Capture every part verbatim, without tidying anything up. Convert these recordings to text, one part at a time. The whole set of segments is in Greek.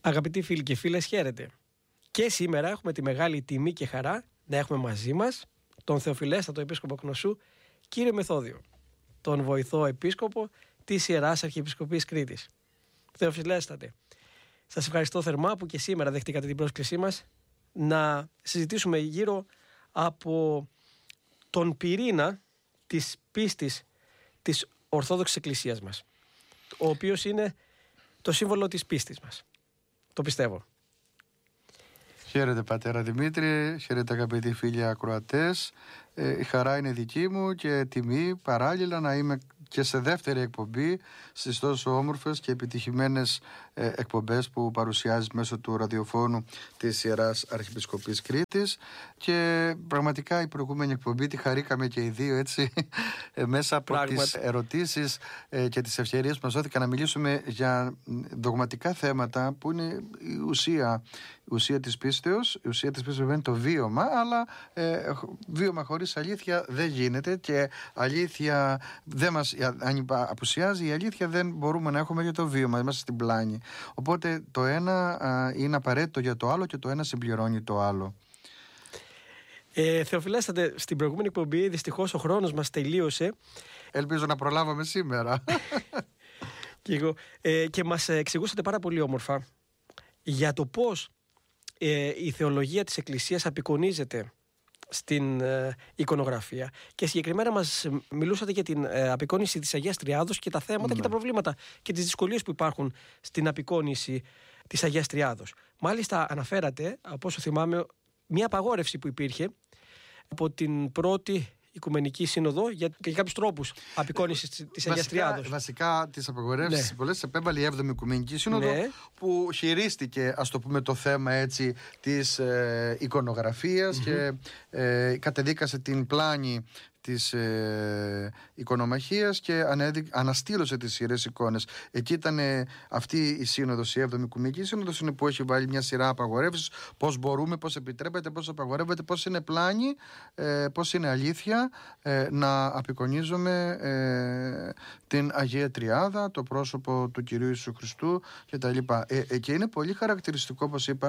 Αγαπητοί φίλοι και φίλες, χαίρετε. Και σήμερα έχουμε τη μεγάλη τιμή και χαρά να έχουμε μαζί μας τον Θεοφιλέστατο Επίσκοπο Κνωσού, κύριο Μεθόδιο, τον βοηθό επίσκοπο της Ιεράς Αρχιεπισκοπής Κρήτης. Θεοφιλέστατε, σας ευχαριστώ θερμά που και σήμερα δεχτήκατε την πρόσκλησή μας να συζητήσουμε γύρω από τον πυρήνα της πίστης της Ορθόδοξης Εκκλησίας μας, ο οποίος είναι το σύμβολο της πίστης μας. Το πιστεύω. Χαίρετε πατέρα Δημήτρη, χαίρετε αγαπητοί φίλοι ακροατές. Ε, η χαρά είναι δική μου και τιμή παράλληλα να είμαι και σε δεύτερη εκπομπή στις τόσο όμορφες και επιτυχημένες ε, εκπομπές που παρουσιάζεις μέσω του ραδιοφώνου της Ιεράς Αρχιεπισκοπής Κρήτης. Και πραγματικά η προηγούμενη εκπομπή τη χαρήκαμε και οι δύο, έτσι, ε, μέσα από Πράγματι. τις ερωτήσεις ε, και τις ευκαιρίες που μας δόθηκαν να μιλήσουμε για δογματικά θέματα που είναι η ουσία, η ουσία της πίστεως. Η ουσία της πίστεως είναι το βίωμα, αλλά ε, βίωμα χωρίς αλήθεια δεν γίνεται και αλήθεια δεν μας, αν απουσιάζει η αλήθεια δεν μπορούμε να έχουμε για το βίωμα, είμαστε στην πλάνη. Οπότε το ένα α, είναι απαραίτητο για το άλλο και το ένα συμπληρώνει το άλλο. Ε, Θεοφιλέστατε, στην προηγούμενη εκπομπή δυστυχώς ο χρόνος μας τελείωσε. Ελπίζω να προλάβαμε σήμερα. και, εγώ, ε, και μας εξηγούσατε πάρα πολύ όμορφα για το πώς ε, η θεολογία της Εκκλησίας απεικονίζεται στην ε, εικονογραφία, και συγκεκριμένα μας μιλούσατε για την ε, απεικόνιση της Αγίας Τριάδος και τα θέματα ναι. και τα προβλήματα και τις δυσκολίες που υπάρχουν στην απεικόνιση της Αγίας Τριάδος. Μάλιστα αναφέρατε, από όσο θυμάμαι, μια απαγόρευση που υπήρχε από την πρώτη Οικουμενική Σύνοδο για, για κάποιους τρόπους απεικόνισης της, της Αγίας Τριάδος. Βασικά τις απαγορεύσεις ναι. πολλές επέβαλε η έβδομη Οικουμενική Σύνοδο ναι. που χειρίστηκε, ας το πούμε, το θέμα έτσι της ε, εικονογραφίας mm-hmm. και ε, κατεδίκασε την πλάνη της ε, εικονομαχίας και ανέδει, αναστήλωσε τις ιερές εικόνες. Εκεί ήταν ε, αυτή η σύνοδος, η έβδομη Οικουμενική Σύνοδος, είναι που έχει βάλει μια σειρά απαγορεύσεις, πώς μπορούμε, πώς επιτρέπεται, πώς απαγορεύεται, πώς είναι πλάνη, ε, πώς είναι αλήθεια ε, να απεικονίζουμε ε, την Αγία Τριάδα, το πρόσωπο του Κυρίου Ιησού Χριστού κτλ. Ε, ε, και είναι πολύ χαρακτηριστικό, όπως είπα,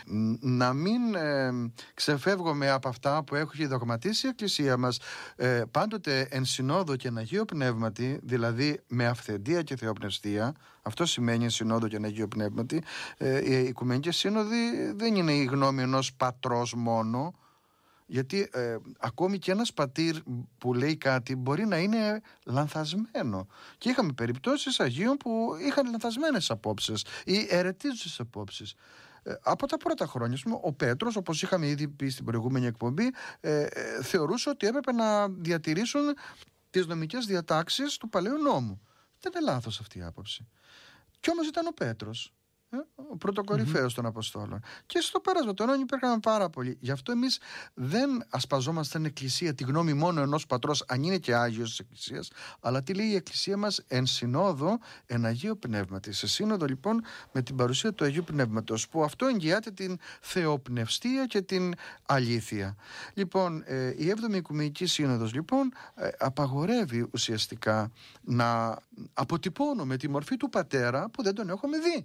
να μην ε, ξεφεύγουμε από αυτά που έχει δογματίσει η Εκκλησία μας. Ε, πάντοτε εν συνόδο και εν Αγίο Πνεύματι, δηλαδή με αυθεντία και θεοπνευστία. Αυτό σημαίνει εν συνόδο και εν Αγίο Πνεύματι. ε, Η Οικουμενική Σύνοδη δεν είναι η γνώμη ενός πατρός μόνο, γιατί ε, ακόμη και ένας πατήρ που λέει κάτι μπορεί να είναι λανθασμένο. Και είχαμε περιπτώσεις Αγίων που είχαν λανθασμένες απόψεις ή αιρετίζουσες απόψεις. Ε, από τα πρώτα χρόνια, ο Πέτρος, όπως είχαμε ήδη πει στην προηγούμενη εκπομπή, ε, ε, θεωρούσε ότι έπρεπε να διατηρήσουν τις νομικές διατάξεις του Παλαιού Νόμου. Δεν είναι λάθος αυτή η άποψη. Κι όμως ήταν ο Πέτρος, ο πρωτοκορυφαίος mm-hmm. των Αποστόλων. Και στο πέρασμα των αιώνων υπήρχαν πάρα πολλοί. Γι' αυτό εμείς δεν ασπαζόμαστε στην Εκκλησία τη γνώμη μόνο ενός πατρός, αν είναι και Άγιος της Εκκλησίας, αλλά τι λέει η Εκκλησία μας εν συνόδο, εν Αγίου Πνεύματι. Σε σύνοδο λοιπόν με την παρουσία του Αγίου Πνεύματος, που αυτό εγγυάται την θεοπνευστία και την αλήθεια. Λοιπόν, ε, η έβδομη Οικουμενική Σύνοδος λοιπόν ε, απαγορεύει ουσιαστικά να αποτυπώνουμε τη μορφή του πατέρα που δεν τον έχουμε δει.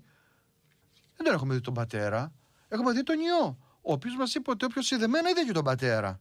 Δεν τον έχουμε δει τον πατέρα, έχουμε δει τον Υιό, ο οποίος μας είπε ότι όποιος είδε εμένα είδε και τον πατέρα.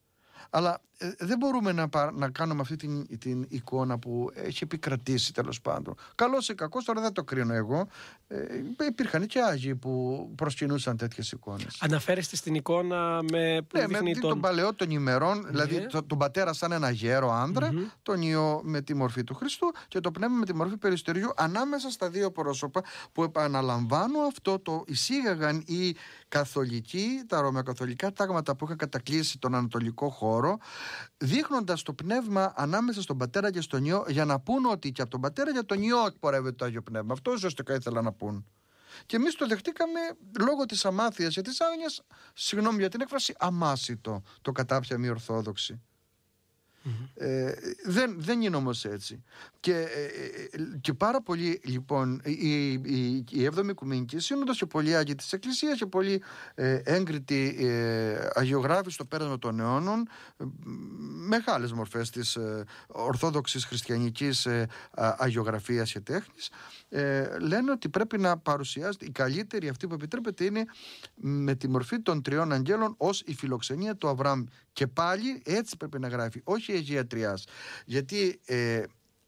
Αλλά ε, δεν μπορούμε να, να κάνουμε αυτή την, την εικόνα που έχει επικρατήσει, τέλος πάντων. Καλός ή κακός, τώρα δεν το κρίνω εγώ. Ε, υπήρχαν και Άγιοι που προσκυνούσαν τέτοιες εικόνες. Αναφέρεστε στην εικόνα με που ναι, δείχνει με τον... τον παλαιό των ημερών, ναι. δηλαδή το, τον πατέρα σαν ένα γέρο άνδρα, mm-hmm. τον Υιό με τη μορφή του Χριστού και το πνεύμα με τη μορφή περιστεριού, ανάμεσα στα δύο πρόσωπα, που επαναλαμβάνω αυτό το εισήγαγαν οι καθολικοί, τα ρωμαιοκαθολικά τάγματα που είχαν κατακλείσει τον ανατολικό χώρο, δείχνοντας το πνεύμα ανάμεσα στον πατέρα και στον Υιό, για να πούν ότι και από τον πατέρα και τον Υιό εκπορεύεται το Άγιο Πνεύμα. Αυτό ουσιαστικά ήθελα να πούν. Και εμείς το δεχτήκαμε λόγω της αμάθειας και της άγνοιας, συγγνώμη για την έκφραση, αμάσιτο, το κατάπια μη ορθόδοξη. Mm-hmm. Ε, δεν, δεν είναι όμως έτσι. Και, ε, και πάρα πολύ λοιπόν η, η, η έβδομη Οικουμενική Σύνοδος και πολλοί Άγιοι της Εκκλησίας και πολλοί ε, έγκριτοι ε, αγιογράφοι στο πέρασμα των αιώνων, ε, μεγάλες μορφές της ε, ορθόδοξης χριστιανικής ε, αγιογραφίας και τέχνης, ε, λένε ότι πρέπει να παρουσιάζεται η καλύτερη αυτή που επιτρέπεται είναι με τη μορφή των τριών αγγέλων ως η φιλοξενία του Αβραάμ. Και πάλι έτσι πρέπει να γράφει, όχι η Αγία Τριάς. Γιατί ε,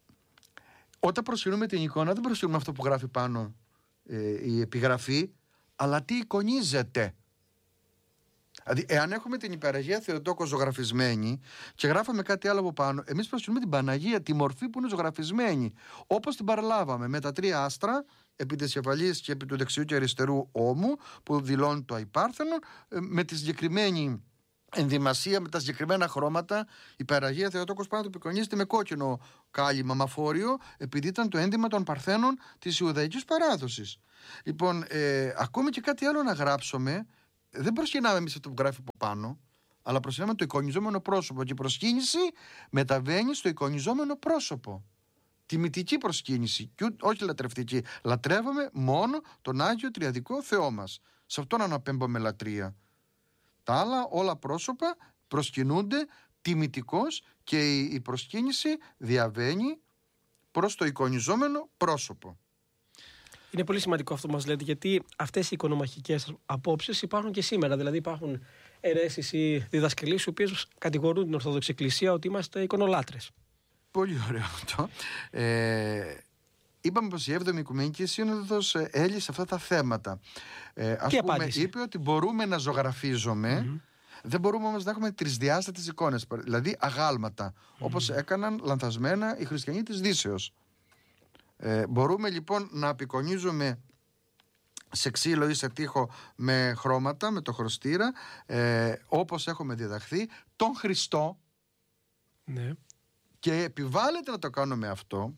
όταν προσκυνούμε την εικόνα δεν προσκυνούμε αυτό που γράφει πάνω ε, η επιγραφή, αλλά τι εικονίζεται. Δηλαδή, εάν έχουμε την Υπεραγία Θεοτόκο ζωγραφισμένη και γράφαμε κάτι άλλο από πάνω, εμείς προσκυνούμε την Παναγία, τη μορφή που είναι ζωγραφισμένη, όπως την παραλάβαμε, με τα τρία άστρα, επί της κεφαλής και επί του δεξιού και αριστερού ώμου, που δηλώνει το αϊπάρθενο, με τη συγκεκριμένη ενδυμασία, με τα συγκεκριμένα χρώματα. Η Παναγία Θεοτόκος πάνω του απεικονίζεται με κόκκινο κάλυμα μαφόριο, επειδή ήταν το ένδυμα των Παρθένων της Ιουδαϊκής παράδοσης. Λοιπόν, ε, ακόμη και κάτι άλλο να γράψουμε. Δεν προσκυνάμε εμείς αυτό που γράφει από πάνω, αλλά προσκυνάμε το εικονιζόμενο πρόσωπο. Και η προσκύνηση μεταβαίνει στο εικονιζόμενο πρόσωπο. Τιμητική προσκύνηση, και όχι λατρευτική. Λατρεύουμε μόνο τον Άγιο Τριαδικό Θεό μας. Σε αυτόν αναπέμπουμε λατρεία. Τα άλλα όλα πρόσωπα προσκυνούνται τιμητικώς και η προσκύνηση διαβαίνει προς το εικονιζόμενο πρόσωπο. Είναι πολύ σημαντικό αυτό που μας λέτε, γιατί αυτές οι οικονομαχικές απόψεις υπάρχουν και σήμερα. Δηλαδή υπάρχουν αιρέσεις ή διδασκαλίες οι οποίες κατηγορούν την Ορθόδοξη Εκκλησία ότι είμαστε εικονολάτρες. Πολύ ωραίο αυτό. Ε, είπαμε πως η έβδομη Οικουμενική Σύνοδος έλυσε αυτά τα θέματα. Ε, ας και πούμε, απάντηση. είπε ότι μπορούμε να ζωγραφίζουμε, mm-hmm. δεν μπορούμε όμως να έχουμε τρισδιάστατες εικόνες, δηλαδή αγάλματα, mm-hmm. όπως έκαναν λανθασμένα οι χριστιανοί της Δύσεως. Ε, μπορούμε λοιπόν να απεικονίζουμε σε ξύλο ή σε τοίχο με χρώματα, με το χρωστήρα, ε, όπως έχουμε διδαχθεί, τον Χριστό, ναι. Και επιβάλλεται να το κάνουμε αυτό,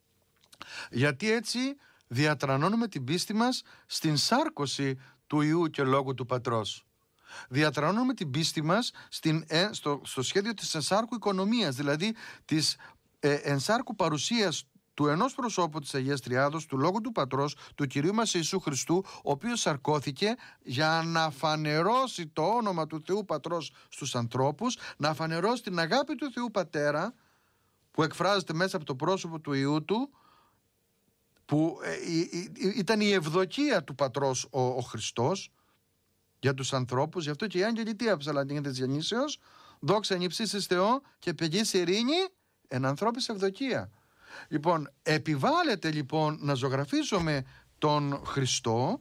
γιατί έτσι διατρανώνουμε την πίστη μας στην σάρκωση του Υιού και Λόγου του Πατρός. Διατρανώνουμε την πίστη μας στην, ε, στο, στο σχέδιο της ενσάρκου οικονομίας, δηλαδή της ε, ενσάρκου παρουσίας του ενός προσώπου της Αγίας Τριάδος, του Λόγου του Πατρός, του Κυρίου μας Ιησού Χριστού, ο οποίος σαρκώθηκε για να φανερώσει το όνομα του Θεού Πατρός στους ανθρώπους, να φανερώσει την αγάπη του Θεού Πατέρα, που εκφράζεται μέσα από το πρόσωπο του Υιού του, που ε, ε, ε, ήταν η ευδοκία του Πατρός ο, ο Χριστός για τους ανθρώπους. Γι' αυτό και οι άγγελοι τι άψαλαν την της γεννήσεως, δόξα εν υψίστοις Θεό και πηγής ειρήνη εν ανθρώπης ευδοκία. Λοιπόν, επιβάλλεται λοιπόν να ζωγραφίσουμε τον Χριστό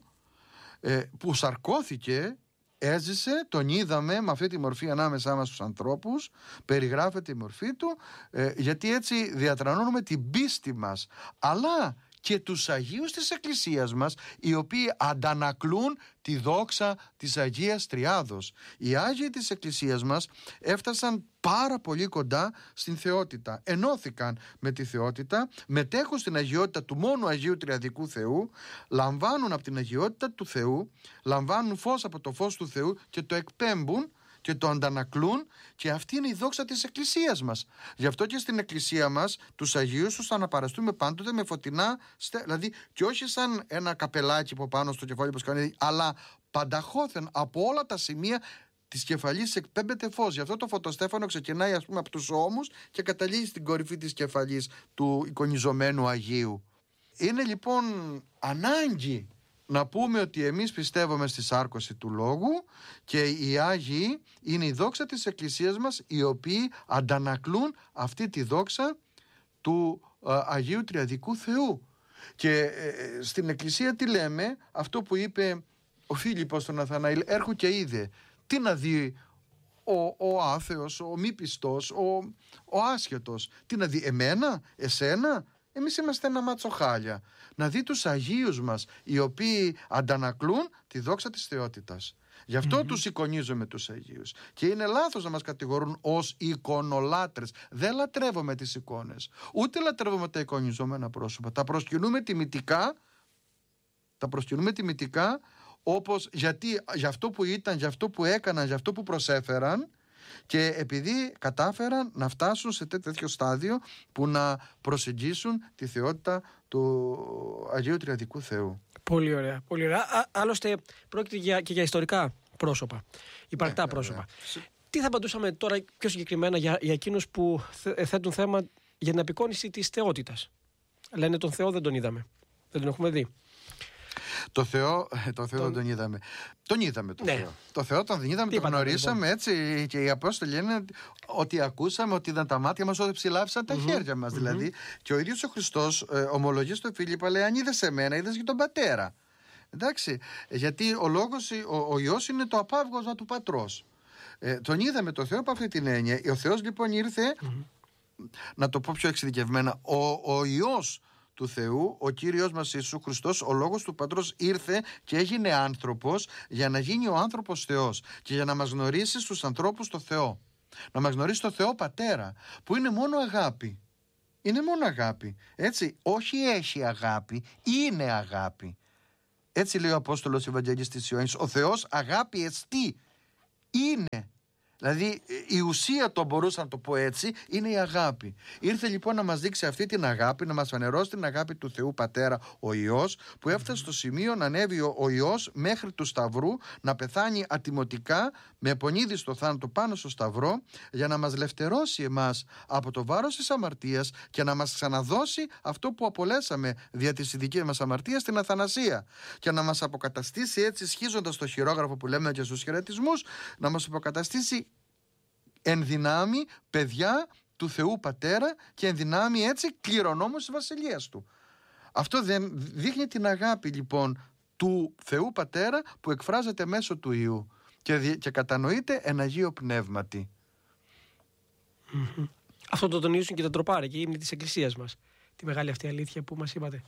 ε, που σαρκώθηκε, έζησε, τον είδαμε με αυτή τη μορφή ανάμεσά μας στους ανθρώπους, περιγράφεται η μορφή του, ε, γιατί έτσι διατρανώνουμε την πίστη μας, αλλά και τους Αγίους της Εκκλησίας μας, οι οποίοι αντανακλούν τη δόξα της Αγίας Τριάδος. Οι Άγιοι της Εκκλησίας μας έφτασαν πάρα πολύ κοντά στην θεότητα, ενώθηκαν με τη θεότητα, μετέχουν στην αγιότητα του μόνου Αγίου Τριαδικού Θεού, λαμβάνουν από την αγιότητα του Θεού, λαμβάνουν φως από το φως του Θεού και το εκπέμπουν και το αντανακλούν, και αυτή είναι η δόξα της Εκκλησίας μας. Γι' αυτό και στην Εκκλησία μας τους Αγίους τους αναπαραστούμε πάντοτε με φωτεινά, δηλαδή και όχι σαν ένα καπελάκι από πάνω στο κεφάλι όπως κάνει, αλλά πανταχώθεν από όλα τα σημεία της κεφαλής εκπέμπεται φως. Γι' αυτό το φωτοστέφανο ξεκινάει, ας πούμε, από τους ώμους και καταλήγει στην κορυφή της κεφαλής του εικονιζομένου Αγίου. Είναι λοιπόν ανάγκη να πούμε ότι εμείς πιστεύουμε στη σάρκωση του Λόγου, και οι Άγιοι είναι η δόξα της Εκκλησίας μας, οι οποίοι αντανακλούν αυτή τη δόξα του α, Αγίου Τριαδικού Θεού. Και ε, στην Εκκλησία τι λέμε, αυτό που είπε ο Φίλιππος στον Ναθαναήλ, έρχου και είδε. Τι να δει ο, ο άθεος, ο μη πιστός, ο, ο άσχετος? Τι να δει, εμένα, εσένα? Εμείς είμαστε ένα μάτσο χάλια. Να δει τους Αγίους μας, οι οποίοι αντανακλούν τη δόξα της θεότητας. Γι' αυτό mm-hmm. τους εικονίζουμε τους Αγίους. Και είναι λάθος να μας κατηγορούν ως εικονολάτρες. Δεν λατρεύουμε τις εικόνες. Ούτε λατρεύουμε τα εικονιζόμενα πρόσωπα. Τα προσκυνούμε τιμητικά, τα προσκυνούμε τιμητικά, όπως γιατί για αυτό που ήταν, για αυτό που έκαναν, για αυτό που προσέφεραν, Και επειδή κατάφεραν να φτάσουν σε τέτοιο στάδιο που να προσεγγίσουν τη θεότητα του Αγίου Τριαδικού Θεού. Πολύ ωραία. Πολύ ωραία. Α, άλλωστε πρόκειται για, και για ιστορικά πρόσωπα, υπαρκτά ναι, πρόσωπα. Ναι. Τι θα απαντούσαμε τώρα πιο συγκεκριμένα για, για εκείνους που θέτουν θέμα για την απεικόνιση της θεότητας? Λένε τον Θεό δεν τον είδαμε, δεν τον έχουμε δει. Το Θεό, το Θεό τον... δεν τον είδαμε. Τον είδαμε τον ναι. Θεό. Το Θεό τον είδαμε, τον γνωρίσαμε, λοιπόν. Έτσι. Και οι Απόστολοι λένε ότι ακούσαμε, ότι είδαν τα μάτια μας, ότι ψηλάφισαν τα mm-hmm. χέρια μας. Mm-hmm. Δηλαδή. Και ο ίδιος ο Χριστός ε, ομολογεί στον Φίλιππο, λέει: αν είδες εμένα, είδες και τον Πατέρα. Εντάξει. Γιατί ο λόγος, ο, ο Υιός είναι το απάβγωσμα του Πατρός. Ε, τον είδαμε το Θεό από αυτή την έννοια. Ο Θεός λοιπόν ήρθε, mm-hmm. να το πω πιο εξειδικευμένα, ο, ο Υιός του Θεού, ο Κύριος μας Ιησούς Χριστός, ο Λόγος του Πατρός, ήρθε και έγινε άνθρωπος για να γίνει ο άνθρωπος Θεός και για να μας γνωρίσει στους ανθρώπους το Θεό. Να μας γνωρίσει το Θεό Πατέρα, που είναι μόνο αγάπη. Είναι μόνο αγάπη. Έτσι, όχι έχει αγάπη, είναι αγάπη. Έτσι λέει ο Απόστολος Ευαγγελιστής Ιωάννης, ο Θεός αγάπη εστί. Είναι. Δηλαδή η ουσία, το μπορούσα να το πω έτσι, είναι η αγάπη. Ήρθε λοιπόν να μας δείξει αυτή την αγάπη, να μας φανερώσει την αγάπη του Θεού Πατέρα ο Υιός, που έφτασε στο σημείο να ανέβει ο, ο Υιός μέχρι του Σταυρού, να πεθάνει ατιμωτικά με πονίδιστο θάνατο πάνω στο Σταυρό, για να μας λευτερώσει εμάς από το βάρος της αμαρτίας και να μας ξαναδώσει αυτό που απολέσαμε δια της ειδικής μας αμαρτίας, την αθανασία, και να μας αποκαταστήσει έτσι, σχίζοντας το χειρόγραφο που λέμε και στους χαιρετισμούς, να μας αποκαταστήσει εν δυνάμει παιδιά του Θεού Πατέρα και εν δυνάμει έτσι κληρονόμους της Βασιλείας Του. Αυτό δεν δείχνει την αγάπη λοιπόν του Θεού Πατέρα που εκφράζεται μέσω του Υιού και, και κατανοείται εν Αγίο Πνεύματι. Mm-hmm. Αυτό το τονίζουν και τα τροπάρια και η ύμνη της Εκκλησίας μας, τη μεγάλη αυτή αλήθεια που μας είπατε.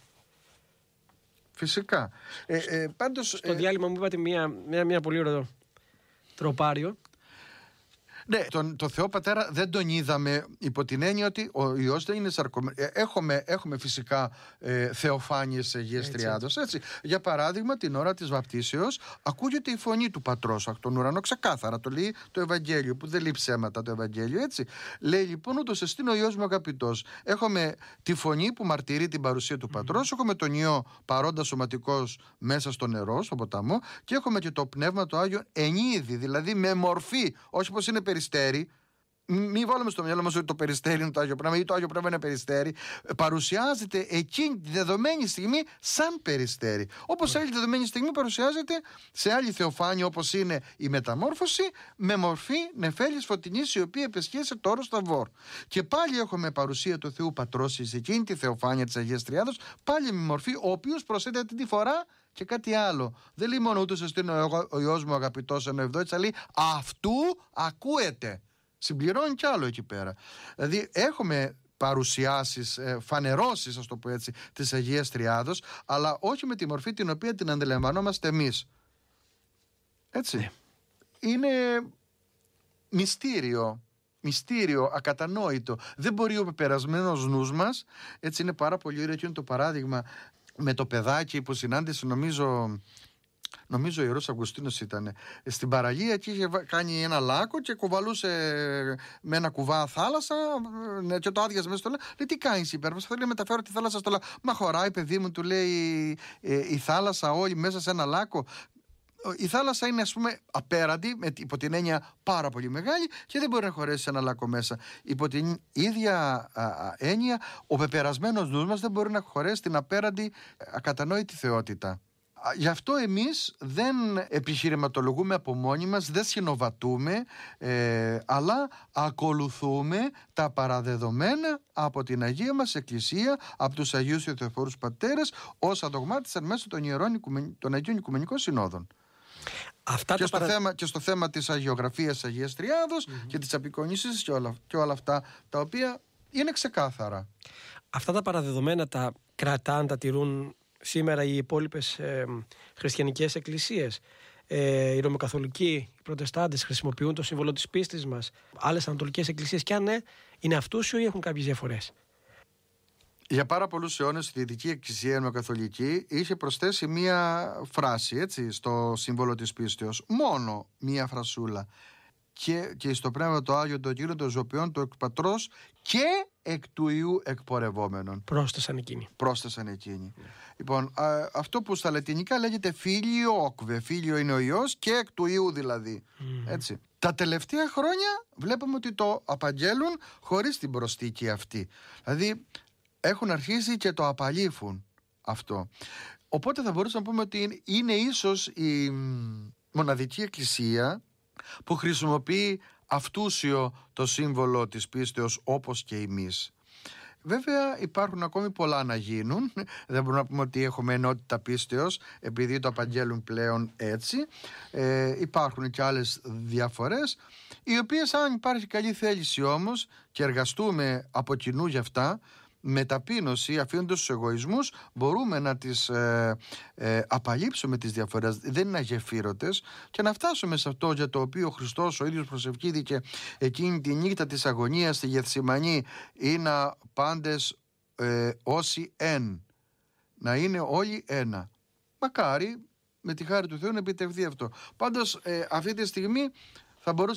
Φυσικά. Ε, ε, πάντως, Στο ε, διάλειμμα μου είπατε μια, μια, μια πολύ ωραίο τροπάριο. Ναι, τον, το Θεό Πατέρα δεν τον είδαμε υπό την έννοια ότι ο Υιός δεν είναι σαρκωμένος. Έχουμε, έχουμε φυσικά ε, θεοφάνειες της Αγίας Τριάδος. Έτσι. Για παράδειγμα, την ώρα της βαπτίσεως ακούγεται η φωνή του Πατρός από τον ουρανό, ξεκάθαρα. Το λέει το Ευαγγέλιο, που δεν λέει ψέματα το Ευαγγέλιο. Έτσι. Λέει λοιπόν, ούτως εστίν ο Υιός μου αγαπητός. Έχουμε τη φωνή που μαρτυρεί την παρουσία του Πατρός, mm. έχουμε τον Υιό παρόντα σωματικός μέσα στο νερό, στον ποταμό, και έχουμε και το Πνεύμα το Άγιο εν είδη, δηλαδή με μορφή, όχι πως είναι περιστέρι. Μην βάλουμε στο μυαλό μας ότι το περιστέρι είναι το Άγιο Πνεύμα ή το Άγιο Πνεύμα είναι περιστέρι. Παρουσιάζεται εκείνη τη δεδομένη στιγμή σαν περιστέρι. Όπως σε άλλη δεδομένη στιγμή παρουσιάζεται σε άλλη θεοφάνεια, όπως είναι η μεταμόρφωση, με μορφή νεφέλης φωτεινής, η οποία επεσχέσε το όρος Ταβόρ. Και πάλι έχουμε παρουσία του Θεού Πατρός σε εκείνη τη θεοφάνεια της Αγίας Τριάδος, πάλι με μορφή, ο οποίος προσθέτει την τη φορά και κάτι άλλο. Δεν λέει μόνο ούτως εστίν ο Υιός μου αγαπητός εν ευδόης, αλλά λέει αυτού ακούεται. Συμπληρώνει κι άλλο εκεί πέρα. Δηλαδή έχουμε παρουσιάσεις, ε, φανερώσεις, ας το πω έτσι, της Αγίας Τριάδος, αλλά όχι με τη μορφή την οποία την αντιλαμβανόμαστε εμείς. Έτσι. Είναι μυστήριο. Μυστήριο, ακατανόητο. Δεν μπορεί ο πεπερασμένος νους μας. Έτσι είναι πάρα πολύ ωραίο. Είναι το παράδειγμα με το παιδάκι που συνάντησε, νομίζω... Νομίζω ο Ιερός Αυγουστίνος ήταν στην παραλία και είχε κάνει ένα λάκκο και κουβαλούσε με ένα κουβά θάλασσα και το άδειαζε μέσα στο λάκκο. Λέει, τι κάνεις υπέρβαση? Θέλω να μεταφέρω τη θάλασσα στο λάκκο. Μα χωράει, παιδί μου, του λέει, η θάλασσα όλη μέσα σε ένα λάκκο. Η θάλασσα είναι, ας πούμε, απέραντη, με, υπό την έννοια πάρα πολύ μεγάλη, και δεν μπορεί να χωρέσει ένα λάκκο μέσα. Υπό την ίδια α, α, έννοια, ο πεπερασμένος νους μας δεν μπορεί να χωρέσει την απέραντη ακατανόητη θεότητα. Γι' αυτό εμείς δεν επιχειρηματολογούμε από μόνοι μας, δεν σχηνοβατούμε, ε, αλλά ακολουθούμε τα παραδεδομένα από την Αγία μας Εκκλησία, από τους Αγίους και Θεοφόρους Πατέρες, όσα δογμάτισαν μέσω των, ιερών, των Αγίων Οικουμενικών Συνόδων. Αυτά και, στο παρα... θέμα, και στο θέμα της αγιογραφίας της Αγίας Τριάδος mm-hmm. και της απεικόνησης και όλα, και όλα αυτά τα οποία είναι ξεκάθαρα. Αυτά τα παραδεδομένα τα κρατάν, τα τηρούν σήμερα οι υπόλοιπες ε, χριστιανικές εκκλησίες? Ε, οι Ρωμαιοκαθολικοί, οι Προτεστάντες χρησιμοποιούν το σύμβολο της πίστης μας? Άλλες ανατολικές εκκλησίες, και αν ναι, είναι αυτούς ή έχουν κάποιες διαφορές? Για πάρα πολλούς αιώνες η Δυτική Εκκλησία Ρωμαιοκαθολική είχε προσθέσει μία φράση, έτσι, στο σύμβολο της πίστεως. Μόνο μία φρασούλα. και, και στο πνεύμα το Άγιο το Κύριο των Ζωπιών, το εκπατρός και εκ του Ιού εκπορευόμενων. Πρόσθεσαν εκείνοι. Πρόσθεσαν εκείνοι. Mm. Λοιπόν, α, αυτό που στα λατινικά λέγεται φίλιο-όκβε. Φίλιο είναι ο Υιός και εκ του Ιού δηλαδή. Mm. Έτσι. Τα τελευταία χρόνια βλέπουμε ότι το απαγγέλουν χωρίς την προσθήκη αυτή. Δηλαδή έχουν αρχίσει και το απαλήφουν αυτό. Οπότε θα μπορούσαμε να πούμε ότι είναι ίσως η μοναδική εκκλησία που χρησιμοποιεί αυτούσιο το σύμβολο της πίστεως όπως και εμείς. Βέβαια υπάρχουν ακόμη πολλά να γίνουν. Δεν μπορούμε να πούμε ότι έχουμε ενότητα πίστεως επειδή το απαγγέλουν πλέον έτσι. Ε, υπάρχουν και άλλες διαφορές, οι οποίες, αν υπάρχει καλή θέληση όμως και εργαστούμε από κοινού για αυτά, με ταπείνωση, αφήνοντας τους εγωισμούς, μπορούμε να τις ε, ε, απαλείψουμε τις διαφορές, δεν είναι αγεφύρωτες, και να φτάσουμε σε αυτό για το οποίο ο Χριστός ο ίδιος προσευχήθηκε εκείνη τη νύχτα της αγωνίας στη Γεθσιμανή, είναι πάντες ε, όσοι εν, να είναι όλοι ένα. Μακάρι με τη χάρη του Θεού να επιτευχθεί αυτό. Πάντως ε, αυτή τη στιγμή θα μπορούσα